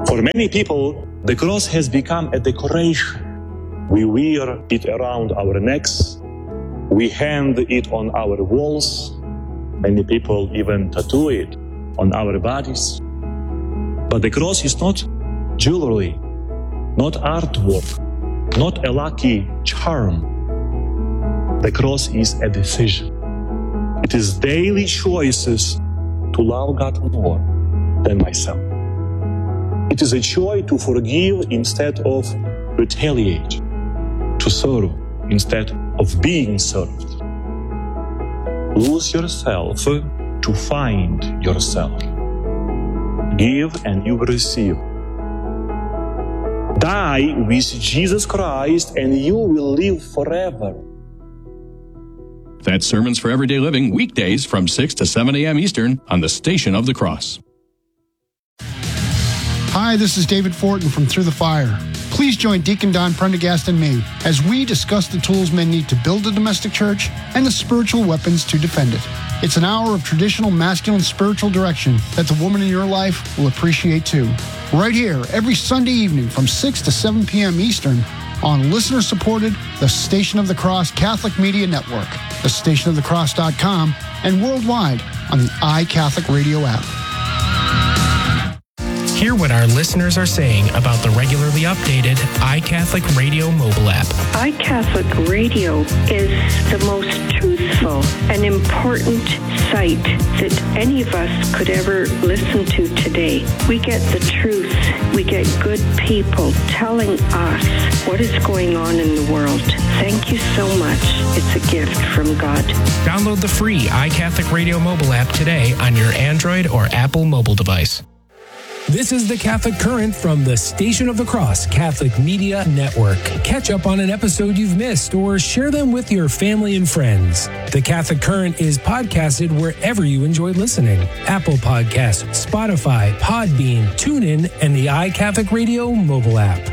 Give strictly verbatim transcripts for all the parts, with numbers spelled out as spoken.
For many people, the cross has become a decoration. We wear it around our necks. We hang it on our walls. Many people even tattoo it on our bodies. But the cross is not jewelry, not artwork, not a lucky charm. The cross is a decision. It is daily choices to love God more than myself. It is a choice to forgive instead of retaliate, to serve instead of being served. Lose yourself to find yourself. Give and you will receive. Die with Jesus Christ and you will live forever. That's Sermons for Everyday Living, weekdays from six to seven a.m. Eastern on the Station of the Cross. Hi, this is David Fortin from Through the Fire. Please join Deacon Don Prendergast and me as we discuss the tools men need to build a domestic church and the spiritual weapons to defend it. It's an hour of traditional masculine spiritual direction that the woman in your life will appreciate too. Right here, every Sunday evening from six to seven p.m. Eastern on listener-supported The Station of the Cross Catholic Media Network, the station of the cross dot com, and worldwide on the iCatholic Radio app. Hear what our listeners are saying about the regularly updated iCatholic Radio mobile app. iCatholic Radio is the most truthful and important site that any of us could ever listen to today. We get the truth. We get good people telling us what is going on in the world. Thank you so much. It's a gift from God. Download the free iCatholic Radio mobile app today on your Android or Apple mobile device. This is the Catholic Current from the Station of the Cross Catholic Media Network. Catch up on an episode you've missed or share them with your family and friends. The Catholic Current is podcasted wherever you enjoy listening. Apple Podcasts, Spotify, Podbean, TuneIn, and the iCatholic Radio mobile app.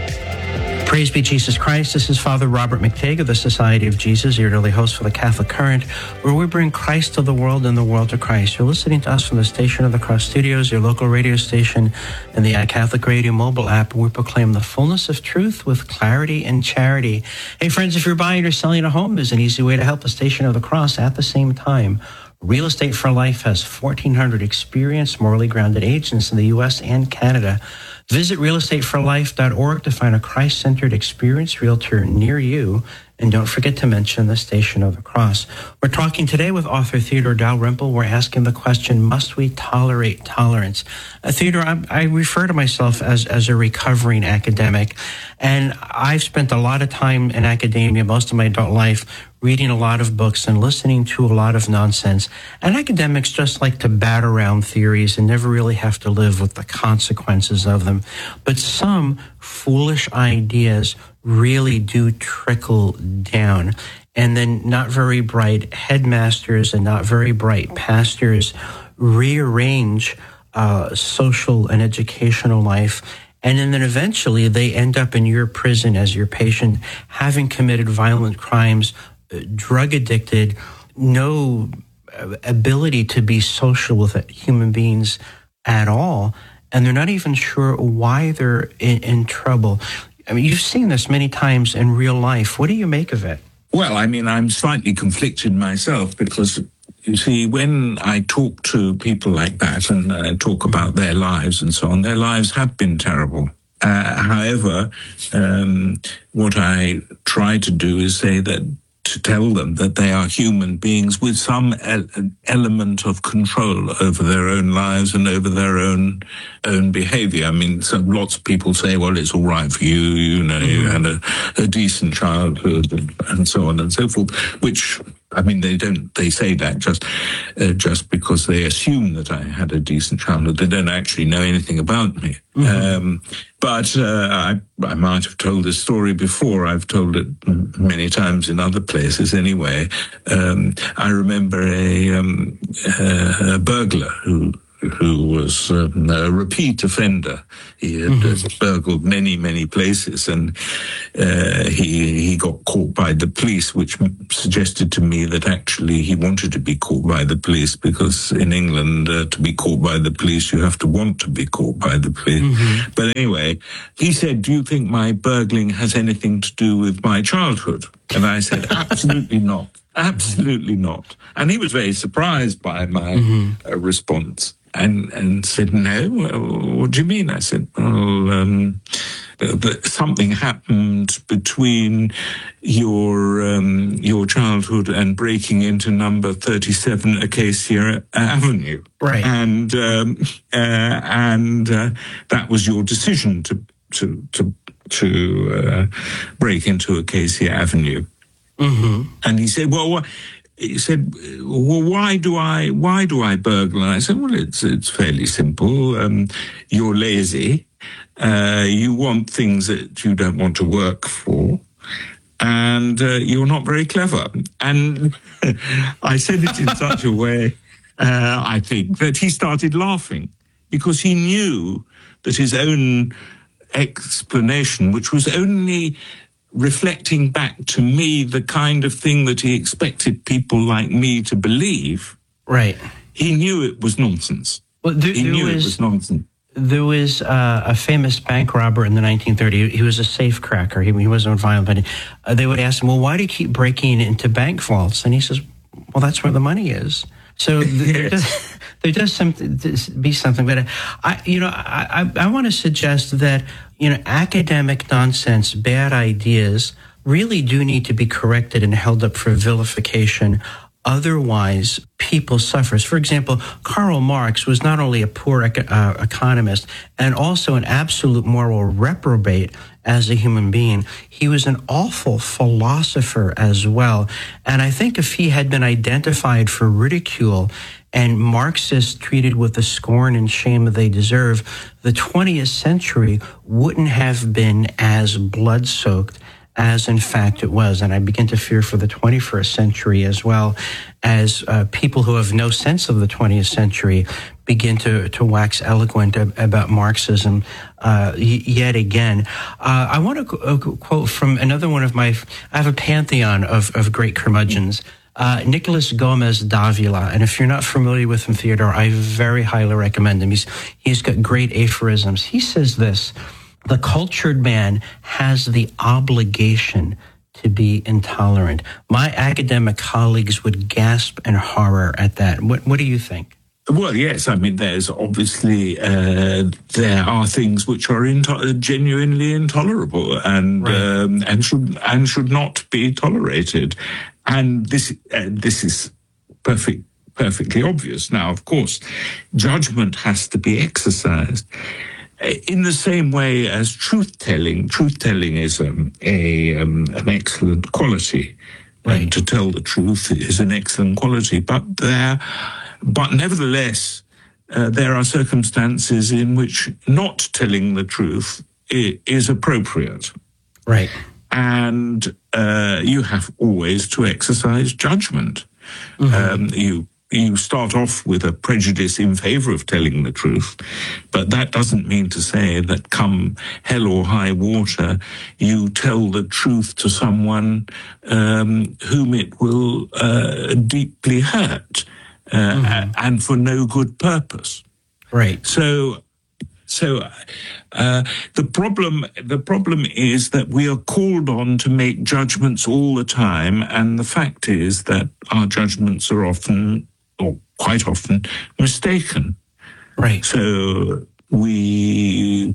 Praise be Jesus Christ. This is Father Robert McTague of the Society of Jesus, your daily host for the Catholic Current, where we bring Christ to the world and the world to Christ. You're listening to us from the Station of the Cross Studios, your local radio station, and the iCatholic Radio mobile app, where we proclaim the fullness of truth with clarity and charity. Hey, friends, if you're buying or selling a home, there's an easy way to help the Station of the Cross at the same time. Real Estate for Life has fourteen hundred experienced, morally grounded agents in the U S and Canada. Visit real estate for life dot org to find a Christ-centered, experienced realtor near you. And don't forget to mention the Station of the Cross. We're talking today with author Theodore Dalrymple. We're asking the question, must we tolerate tolerance? Uh, Theodore, I, I refer to myself as, as a recovering academic, and I've spent a lot of time in academia, most of my adult life, reading a lot of books and listening to a lot of nonsense. And academics just like to bat around theories and never really have to live with the consequences of them. But some foolish ideas really do trickle down. And then not very bright headmasters and not very bright pastors rearrange uh, social and educational life. And then eventually they end up in your prison as your patient, having committed violent crimes, drug addicted, no ability to be social with human beings at all. And they're not even sure why they're in, in trouble. I mean, you've seen this many times in real life. What do you make of it? Well, I mean, I'm slightly conflicted myself because, you see, when I talk to people like that and uh, talk about their lives and so on, their lives have been terrible. Uh, however, um, what I try to do is say that to tell them that they are human beings with some e- element of control over their own lives and over their own own behavior. I mean, so lots of people say, well, it's all right for you, you know, mm-hmm. you had a, a decent childhood and, and so on and so forth, which, I mean, they don't, they say that just uh, just because they assume that I had a decent childhood. They don't actually know anything about me. Mm-hmm. Um, but uh, I, I might have told this story before. I've told it many times in other places anyway. Um, I remember a, um, uh, a burglar who who was um, a repeat offender. He had mm-hmm. uh, burgled many, many places, and uh, he he got caught by the police, which suggested to me that actually he wanted to be caught by the police, because in England, uh, to be caught by the police, you have to want to be caught by the police. Mm-hmm. But anyway, he said, "Do you think my burgling has anything to do with my childhood?" And I said, "Absolutely not. Absolutely not." And he was very surprised by my mm-hmm. uh, response, and, and said, "No, what do you mean?" I said, "Well, um, that something happened between your um, your childhood and breaking into number thirty-seven Acacia Avenue, right? And um, uh, and uh, that was your decision to to to to uh, break into Acacia Avenue." Mm-hmm. And he said, "Well, he said, well, why do I why do I burgle?" And I said, "Well, it's it's fairly simple. Um, you're lazy. Uh, you want things that you don't want to work for, and uh, you're not very clever." And I said it in such a way, uh, I think, that he started laughing, because he knew that his own explanation, which was only reflecting back to me the kind of thing that he expected people like me to believe, right? He knew it was nonsense. Well, there, he there knew was, it was nonsense. There was uh, a famous bank robber in the nineteen thirties. He was a safe cracker. He, he wasn't violent, but uh, they would ask him, "Well, why do you keep breaking into bank vaults?" And he says, "Well, that's where the money is." So th- yes. there, does, there does something, be something. But I, you know, I, I, I want to suggest that, you know, academic nonsense, bad ideas, really do need to be corrected and held up for vilification. Otherwise, people suffer. For example, Karl Marx was not only a poor uh, economist and also an absolute moral reprobate as a human being, he was an awful philosopher as well. And I think if he had been identified for ridicule and Marxists treated with the scorn and shame that they deserve, the twentieth century wouldn't have been as blood-soaked as in fact it was. And I begin to fear for the twenty-first century as well, as uh, people who have no sense of the twentieth century begin to, to wax eloquent ab- about Marxism uh, y- yet again. Uh, I want to qu- uh, quote from another one of my, I have a pantheon of, of great curmudgeons, uh, Nicholas Gomez Davila. And if you're not familiar with him, Theodore, I very highly recommend him. He's, he's got great aphorisms. He says this: "The cultured man has the obligation to be intolerant." My academic colleagues would gasp in horror at that. What, what do you think? Well, yes. I mean, there's obviously uh, there are things which are into- genuinely intolerable and right. um, and should and should not be tolerated, and this uh, this is perfect. perfectly obvious. Now, of course, judgment has to be exercised. In the same way as truth-telling, truth-telling is um, a um, an excellent quality. Right. And to tell the truth is an excellent quality. But there, but nevertheless, uh, there are circumstances in which not telling the truth is appropriate. Right. And uh, you have always to exercise judgment. Mm-hmm. Um, you. You start off with a prejudice in favor of telling the truth, but that doesn't mean to say that come hell or high water, you tell the truth to someone um, whom it will uh, deeply hurt, uh, mm-hmm. and for no good purpose. Right. So, so uh, the problem the problem is that we are called on to make judgments all the time, and the fact is that our judgments are often, or quite often, mistaken. Right. So we,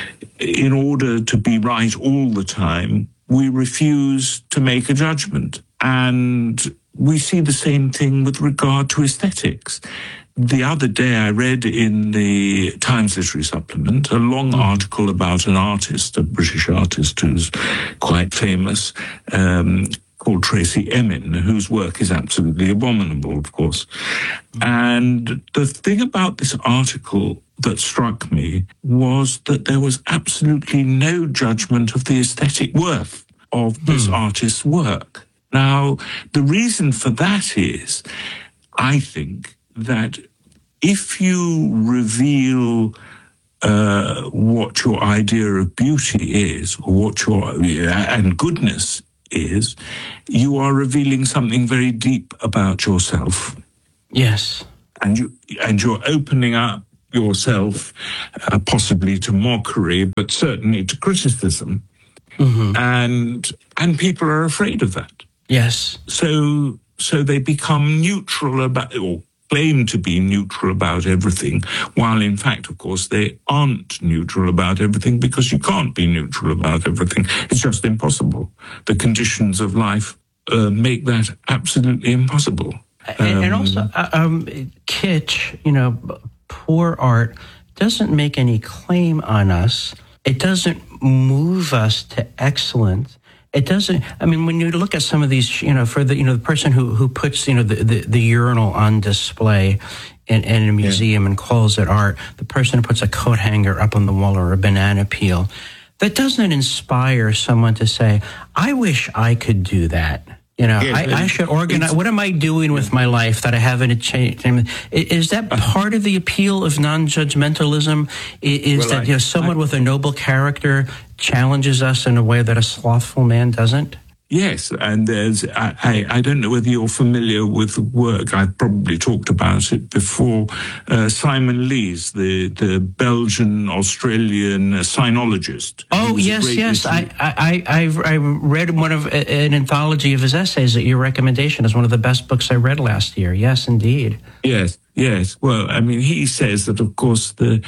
in order to be right all the time, we refuse to make a judgment. And we see the same thing with regard to aesthetics. The other day I read in the Times Literary Supplement a long mm. article about an artist, a British artist who's quite famous, um, called Tracy Emin, whose work is absolutely abominable, of course. And the thing about this article that struck me was that there was absolutely no judgment of the aesthetic worth of this hmm. artist's work. Now, the reason for that is, I think, that if you reveal uh, what your idea of beauty is, or what your and goodness is, you are revealing something very deep about yourself. Yes, and you and you're opening up yourself, uh, possibly to mockery, but certainly to criticism, mm-hmm. and and people are afraid of that. Yes, so so they become neutral about, or claim to be neutral about everything, while in fact, of course, they aren't neutral about everything, because you can't be neutral about everything. It's just impossible. The conditions of life uh, make that absolutely impossible. And, um, and also, uh, um, kitsch, you know, poor art doesn't make any claim on us. It doesn't move us to excellence. It doesn't, I mean, when you look at some of these, you know, for the, you know, the person who, who puts, you know, the, the, the urinal on display in, in a museum yeah. and calls it art, the person who puts a coat hanger up on the wall or a banana peel, that doesn't inspire someone to say, I wish I could do that. You know, yeah, I, I should organize. What am I doing with my life that I haven't changed? Is that part of the appeal of non-judgmentalism? Is well, that I, you know, someone I, with a noble character challenges us in a way that a slothful man doesn't? Yes, and there's, I, I, I don't know whether you're familiar with the work, I've probably talked about it before, uh, Simon Lees, the, the Belgian-Australian uh, sinologist. Oh, yes, yes, I, I, I, I read one of, an anthology of his essays at your recommendation as one of the best books I read last year. Yes, indeed. Yes. Yes, well, I mean, he says that, of course, the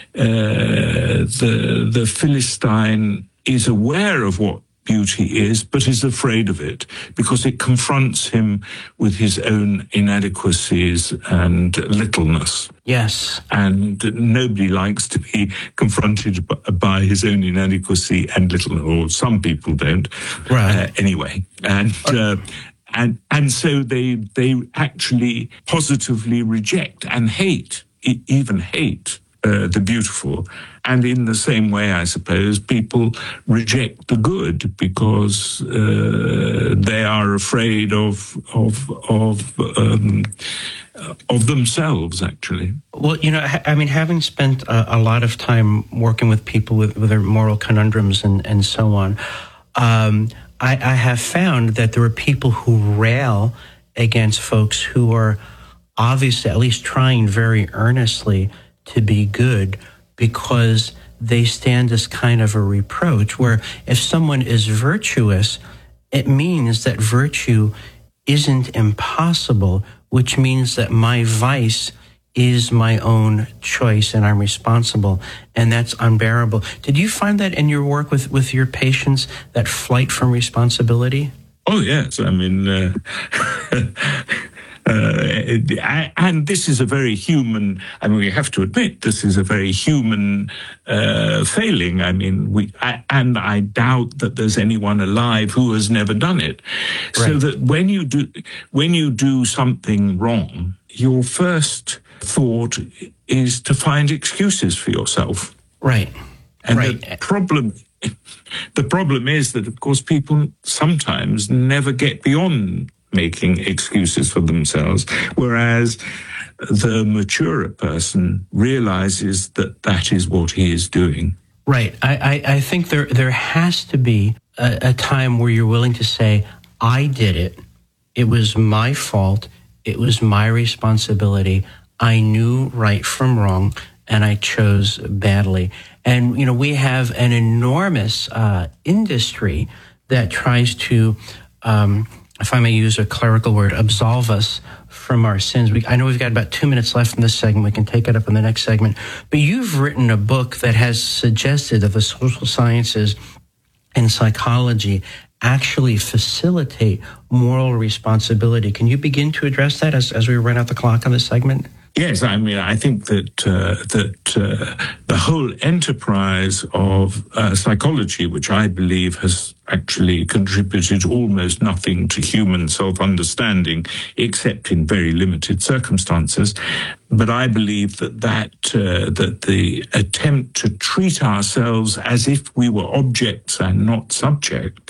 uh, the the Philistine is aware of what beauty is, but is afraid of it because it confronts him with his own inadequacies and littleness. Yes. And nobody likes to be confronted by his own inadequacy and littleness, or some people don't. Right. Uh, anyway, and... Uh, And and so they they actually positively reject and hate, even hate, uh, the beautiful. And in the same way, I suppose, people reject the good because uh, they are afraid of of of um, of themselves, actually. Well, you know, I mean, having spent a, a lot of time working with people with, with their moral conundrums and, and so on, um, I, I have found that there are people who rail against folks who are obviously at least trying very earnestly to be good because they stand as kind of a reproach, where if someone is virtuous, it means that virtue isn't impossible, which means that my vice is my own choice and I'm responsible, and that's unbearable. Did you find that in your work with, with your patients, that flight from responsibility? Oh, yes. I mean, uh, uh, and this is a very human, I mean, we have to admit, this is a very human uh, failing. I mean, we, I, and I doubt that there's anyone alive who has never done it. Right. So that when you do, when you do something wrong, your first thought is to find excuses for yourself. Right. And right. the problem, the problem is that, of course, people sometimes never get beyond making excuses for themselves, whereas the maturer person realizes that that is what he is doing. Right. I, I, I think there there has to be a, a time where you're willing to say, I did it. It was my fault. It was my responsibility. I knew right from wrong, and I chose badly. And, you know, we have an enormous uh, industry that tries to, um, if I may use a clerical word, absolve us from our sins. We, I know we've got about two minutes left in this segment. We can take it up in the next segment. But you've written a book that has suggested that the social sciences and psychology actually facilitate moral responsibility. Can you begin to address that as, as we run out the clock on this segment? Yes, I mean, I think that uh, that uh, the whole enterprise of uh, psychology, which I believe has actually contributed almost nothing to human self-understanding, except in very limited circumstances, but I believe that that uh, that the attempt to treat ourselves as if we were objects and not subjects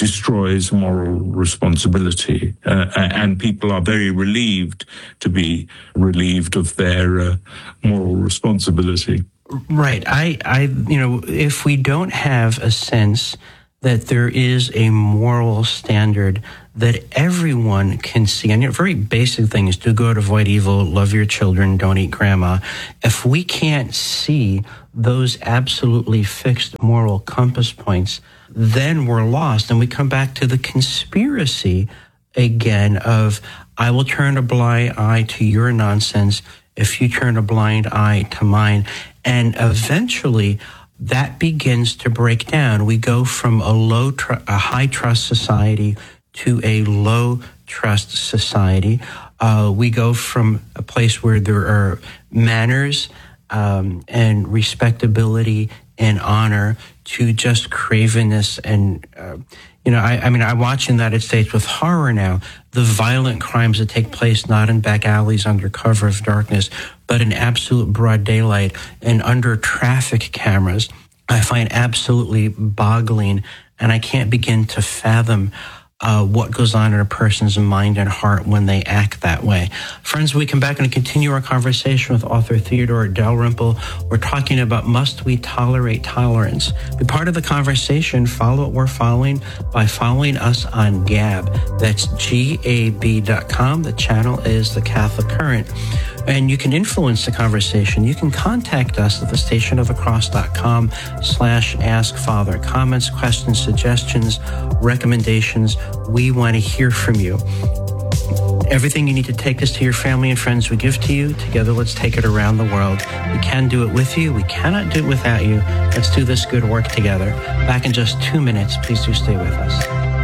destroys moral responsibility. Uh, and people are very relieved to be relieved of their uh, moral responsibility. Right. I, I, you know, if we don't have a sense that there is a moral standard that everyone can see, and you know, very basic things, do good, avoid evil, love your children, don't eat grandma. If we can't see those absolutely fixed moral compass points, then we're lost. And we come back to the conspiracy again of, I will turn a blind eye to your nonsense if you turn a blind eye to mine. And eventually that begins to break down. We go from a low, tr- a high trust society to a low trust society. Uh, we go from a place where there are manners um, and respectability and honor to just cravenness and, uh, you know, I, I mean, I watch in the United States with horror now the violent crimes that take place not in back alleys under cover of darkness, but in absolute broad daylight and under traffic cameras. I find absolutely boggling, and I can't begin to fathom Uh, what goes on in a person's mind and heart when they act that way. Friends, we come back and continue our conversation with author Theodore Dalrymple. We're talking about, must we tolerate tolerance? Be part of the conversation. Follow what we're following by following us on Gab. That's G A B dot com. The channel is The Catholic Current. And you can influence the conversation. You can contact us at the station of the cross dot com slash ask father. Comments, questions, suggestions, recommendations. We want to hear from you. Everything you need to take this to your family and friends we give to you. Together, let's take it around the world. We can do it with you. We cannot do it without you. Let's do this good work together. Back in just two minutes. Please do stay with us.